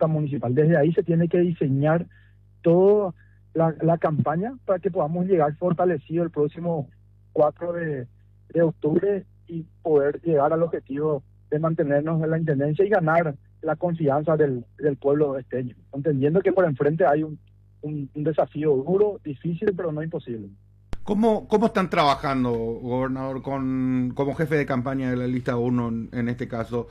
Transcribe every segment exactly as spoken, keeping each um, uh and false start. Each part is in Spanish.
Junta Municipal. Desde ahí se tiene que diseñar toda la, la campaña para que podamos llegar fortalecido el próximo cuatro de, de octubre y poder llegar al objetivo de mantenernos en la intendencia y ganar la confianza del, del pueblo esteño, entendiendo que por enfrente hay un, un, un desafío duro, difícil, pero no imposible. ¿Cómo, cómo están trabajando, gobernador, con como jefe de campaña de la lista uno, en este caso,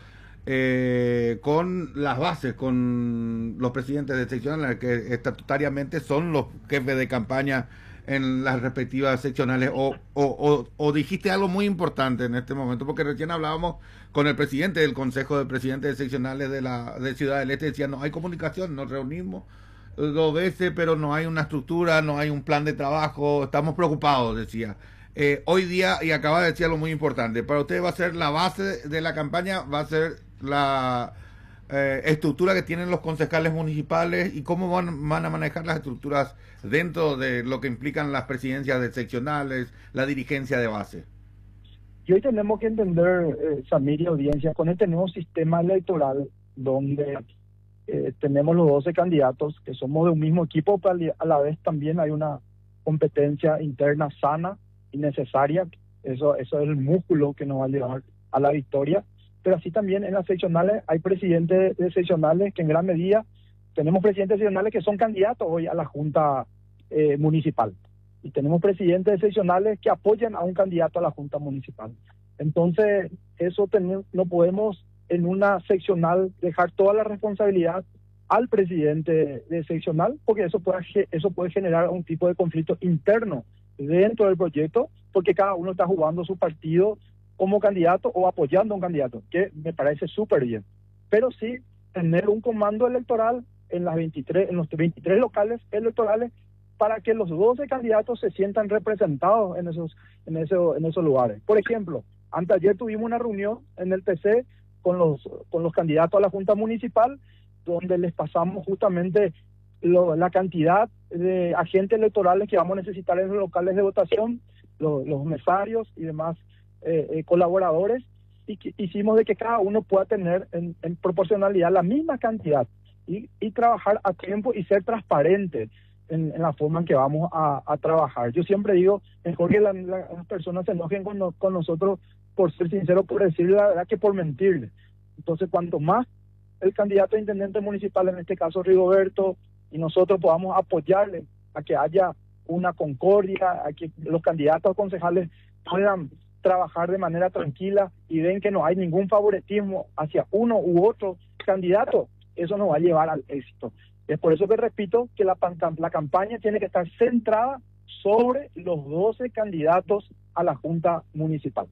eh, con las bases, con los presidentes de seccionales, que estatutariamente son los jefes de campaña en las respectivas seccionales? O, o, o, o dijiste algo muy importante en este momento, porque recién hablábamos con el presidente del Consejo de Presidentes de Seccionales de la de Ciudad del Este, decía, no hay comunicación, nos reunimos dos veces, pero no hay una estructura, no hay un plan de trabajo, estamos preocupados, decía. Eh, hoy día, y acaba de decir algo muy importante, para usted va a ser la base de la campaña, va a ser la eh, estructura que tienen los concejales municipales, y cómo van, van a manejar las estructuras dentro de lo que implican las presidencias de seccionales, la dirigencia de base. Y hoy tenemos que entender, eh, Samir y audiencia, con este nuevo sistema electoral donde Eh, tenemos los doce candidatos que somos de un mismo equipo, pero a la vez también hay una competencia interna sana y necesaria. Eso, eso es el músculo que nos va a llevar a la victoria. Pero así también en las seccionales hay presidentes de seccionales que en gran medida tenemos presidentes seccionales que son candidatos hoy a la Junta eh, Municipal. Y tenemos presidentes seccionales que apoyan a un candidato a la Junta Municipal. Entonces, eso ten, no podemos en una seccional dejar toda la responsabilidad al presidente de seccional, porque eso puede, eso puede generar un tipo de conflicto interno dentro del proyecto, porque cada uno está jugando su partido como candidato o apoyando a un candidato, que me parece súper bien. Pero sí tener un comando electoral en las veintitrés, en los veintitrés locales electorales, para que los doce candidatos se sientan representados en esos, en esos, en esos lugares. Por ejemplo, anteayer tuvimos una reunión en el T C con los con los candidatos a la Junta Municipal, donde les pasamos justamente lo, la cantidad de agentes electorales que vamos a necesitar en los locales de votación, lo, los mesarios y demás eh, eh, colaboradores, y que hicimos de que cada uno pueda tener en, en proporcionalidad la misma cantidad y, y trabajar a tiempo y ser transparente en, en la forma en que vamos a, a trabajar. Yo siempre digo, mejor que la, la, las personas se enojen con, no, con nosotros por ser sincero, por decirle la verdad, que por mentirle. Entonces, cuanto más el candidato a intendente municipal, en este caso Rigoberto, y nosotros podamos apoyarle a que haya una concordia, a que los candidatos a concejales puedan trabajar de manera tranquila y ven que no hay ningún favoritismo hacia uno u otro candidato, eso nos va a llevar al éxito. Es por eso que repito que la, la campaña tiene que estar centrada sobre los doce candidatos a la Junta Municipal.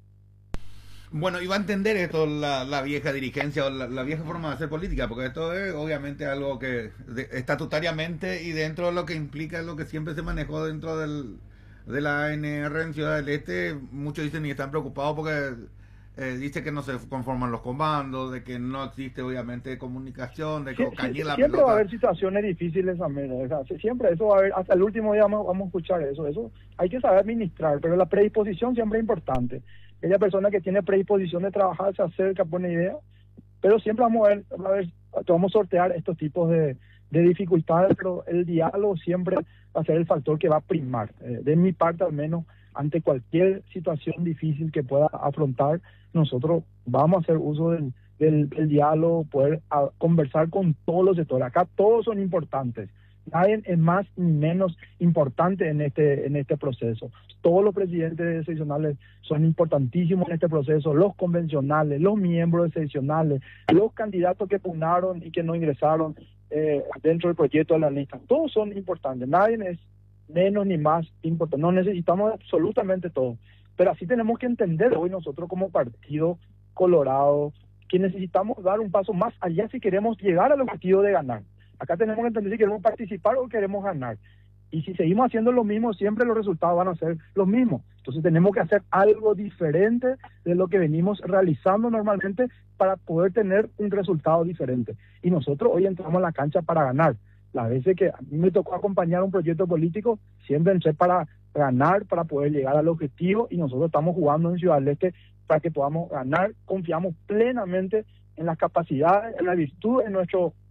Bueno, y va a entender esto la, la vieja dirigencia o la, la vieja forma de hacer política, porque esto es obviamente algo que de, estatutariamente y dentro de lo que implica lo que siempre se manejó dentro del, de la A N R en Ciudad del Este. Muchos dicen y están preocupados porque eh, dice que no se conforman los comandos, de que no existe obviamente comunicación, de que sí, cañé la siempre pelota. Va a haber situaciones difíciles también, o sea, siempre eso va a haber, hasta el último día vamos, vamos a escuchar eso, eso hay que saber administrar, pero la predisposición siempre es importante. Aquella persona que tiene predisposición de trabajar se acerca, pone idea, pero siempre vamos a ver, a ver vamos a sortear estos tipos de, de dificultades, pero el diálogo siempre va a ser el factor que va a primar, eh, de mi parte al menos, ante cualquier situación difícil que pueda afrontar, nosotros vamos a hacer uso del, del, del diálogo, poder a, conversar con todos los sectores. Acá todos son importantes. Nadie es más ni menos importante en este en este proceso. Todos los presidentes seccionales son importantísimos en este proceso, los convencionales, los miembros seccionales, los candidatos que pugnaron y que no ingresaron eh, dentro del proyecto de la lista. Todos son importantes, nadie es menos ni más importante. No necesitamos absolutamente todo. Pero así tenemos que entender hoy nosotros como Partido Colorado que necesitamos dar un paso más allá si queremos llegar al objetivo de ganar. Acá tenemos que entender si queremos participar o queremos ganar. Y si seguimos haciendo lo mismo, siempre los resultados van a ser los mismos. Entonces tenemos que hacer algo diferente de lo que venimos realizando normalmente para poder tener un resultado diferente. Y nosotros hoy entramos a la cancha para ganar. Las veces que a mí me tocó acompañar un proyecto político, siempre entré para ganar, para poder llegar al objetivo, y nosotros estamos jugando en Ciudad del Este para que podamos ganar. Confiamos plenamente en las capacidades, en la virtud de nuestro